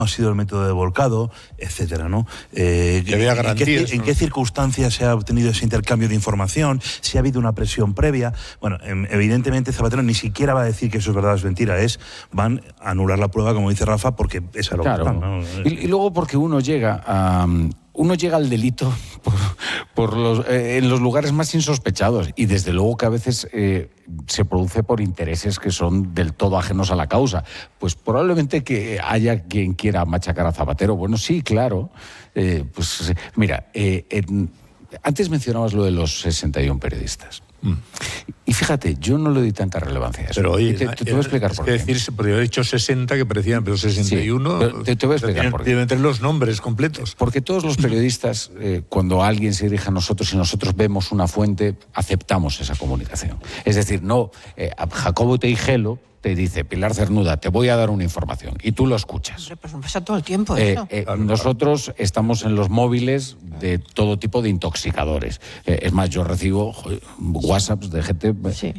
ha sido el método de volcado, etcétera, ¿no? ¿En qué circunstancias se ha obtenido ese intercambio de información? Si ha habido una presión previa. Bueno, evidentemente Zapatero ni siquiera va a decir que eso es verdad o es mentira, van a anular la prueba, como dice Rafa, porque es a lo que están, ¿no? Y luego porque uno llega al delito en los lugares más insospechados, y desde luego que a veces se produce por intereses que son del todo ajenos a la causa. Pues probablemente que haya quien quiera machacar a Zapatero. Bueno, sí, claro. Pues mira, antes mencionabas lo de los 61 periodistas. Y fíjate, yo no le di tanta relevancia a eso. Pero oye, te voy a explicar por qué. Es decir, porque he dicho 60 que parecían, pero 61... Sí, te voy a explicar por qué. Deben tener los nombres completos. Porque todos los periodistas, cuando alguien se dirige a nosotros y nosotros vemos una fuente, aceptamos esa comunicación. Es decir, no, Jacobo Teijelo te dice, Pilar Cernuda, te voy a dar una información, y tú lo escuchas. Pues no pasa todo el tiempo eso. Nosotros estamos en los móviles de todo tipo de intoxicadores. Es más, yo recibo WhatsApps de gente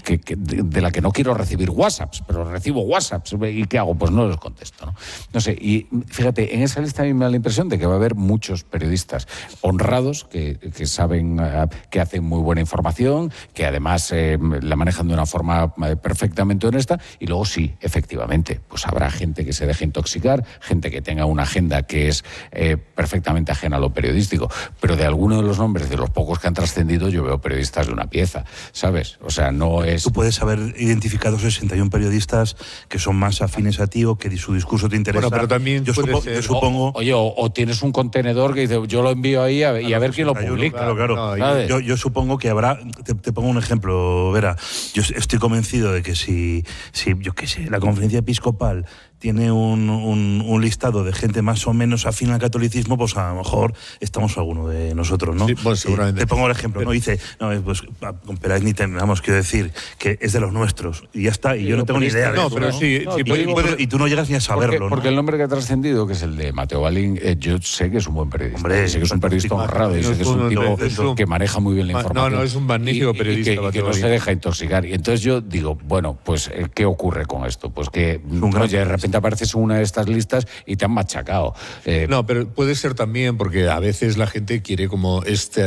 de la que no quiero recibir WhatsApps, pero recibo WhatsApps. ¿Y qué hago? Pues no los contesto, ¿no? No sé, y fíjate, en esa lista a mí me da la impresión de que va a haber muchos periodistas honrados que saben que hacen muy buena información, que además la manejan de una forma perfectamente honesta, y luego sí, efectivamente, pues habrá gente que se deje intoxicar, gente que tenga una agenda que es perfectamente ajena a lo periodístico, pero de alguno de los nombres, de los pocos que han trascendido, yo veo periodistas de una pieza, ¿sabes? O sea, no es... Tú puedes haber identificado 61 periodistas que son más afines a ti o que su discurso te interesa. Bueno, pero también yo supongo... O tienes un contenedor que dice, yo lo envío ahí y a ver quién lo publica. Claro. No, yo supongo que habrá... Te pongo un ejemplo, Vera. Yo estoy convencido de que si yo qué sé, la Conferencia Episcopal tiene un listado de gente más o menos afín al catolicismo, pues a lo mejor estamos alguno de nosotros, ¿no? Sí, pues seguramente. Te pongo el ejemplo, ¿no? Dice, pues con Peláez ni vamos, quiero decir, que es de los nuestros, y ya está, y yo no tengo ni idea de eso, pero ¿no? sí, Y tú no llegas ni a saberlo, porque el nombre que ha trascendido, que es el de Mateo Balín, yo sé que es un buen periodista. Hombre, sé que es un periodista honrado, y sé que es un tipo que maneja muy bien la información. No, es un magnífico periodista. Y que no se deja intoxicar. Y entonces yo digo, bueno, pues, ¿qué ocurre con esto? Pues que, oye, de repente apareces una de estas listas y te han machacado. No, pero puede ser también porque a veces la gente quiere como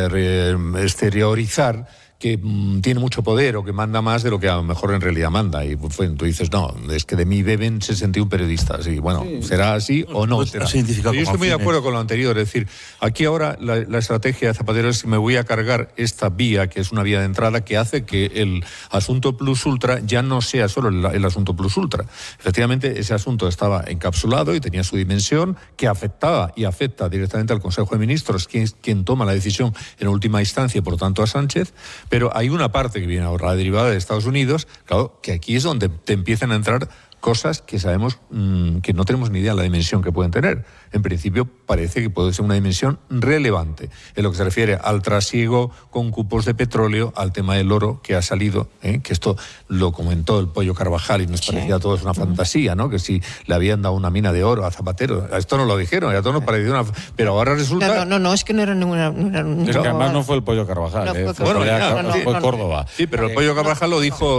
exteriorizar que tiene mucho poder o que manda más de lo que a lo mejor en realidad manda. Y pues, tú dices, no, es que de mí beben 61 periodistas. Y bueno, ¿será así o no será? Yo estoy muy de acuerdo con lo anterior. Es decir, aquí ahora la estrategia de Zapatero es que me voy a cargar esta vía, que es una vía de entrada, que hace que el asunto plus ultra ya no sea solo el asunto plus ultra. Efectivamente, ese asunto estaba encapsulado y tenía su dimensión, que afectaba y afecta directamente al Consejo de Ministros, quien toma la decisión en última instancia, y por tanto a Sánchez. Pero hay una parte que viene ahora derivada de Estados Unidos, claro, que aquí es donde te empiezan a entrar cosas que sabemos que no tenemos ni idea de la dimensión que pueden tener. En principio parece que puede ser una dimensión relevante en lo que se refiere al trasiego con cupos de petróleo, al tema del oro que ha salido, que esto lo comentó el Pollo Carvajal y nos parecía a todos una fantasía, ¿no? Que si le habían dado una mina de oro a Zapatero. A esto no lo dijeron, y a todos nos pareció una... Pero ahora resulta... No, es que no era ninguna... Es que además no fue el Pollo Carvajal, fue Córdoba. Sí, pero el Pollo Carvajal lo dijo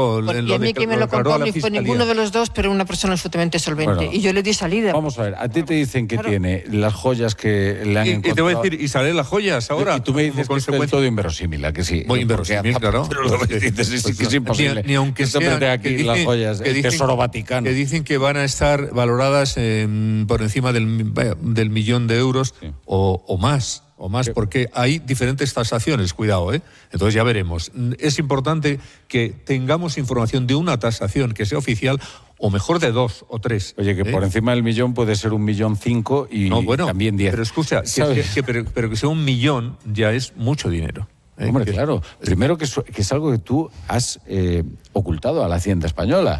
y a mí que me lo contó ni fue ninguno de los dos, pero una persona absolutamente solvente. Bueno, y yo le di salida. Vamos a ver, a ti te dicen que tiene las joyas que le han encontrado. Y te voy a decir, ¿y salen las joyas ahora? Y tú me dices que es todo inverosímil, ¿a que sí? Muy inverosímil, claro. Pero lo que dices es que es imposible. Ni aunque sean aquí las joyas, el Tesoro Vaticano. Que dicen que van a estar valoradas por encima del 1 millón de euros o más. Porque hay diferentes tasaciones, cuidado, Entonces ya veremos. Es importante que tengamos información de una tasación que sea oficial, o mejor de 2 o 3. Oye, que por encima del 1 millón puede ser 1,5 millón y también 10. Pero escucha, pero que sea 1 millón ya es mucho dinero. Hombre, claro. Primero que es algo que tú has ocultado a la Hacienda española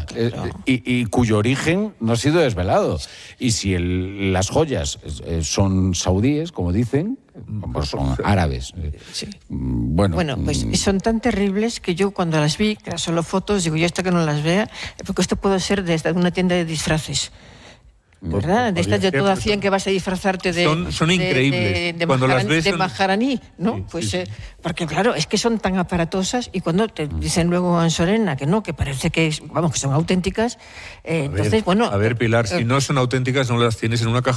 y cuyo origen no ha sido desvelado. Y si las joyas son saudíes, como dicen, pues son árabes. Sí. Bueno, pues son tan terribles que yo cuando las vi, que eran solo fotos, digo, yo hasta que no las vea, porque esto puede ser desde una tienda de disfraces. ¿verdad? De estas de toda 100 que vas a disfrazarte de... Son increíbles. Cuando las ves... De maharaní, ¿no? Sí, pues sí. Porque claro, es que son tan aparatosas y cuando te dicen luego en Sorena que no, que parece que, que son auténticas, entonces, bueno... A ver, Pilar, si no son auténticas no las tienes en una caja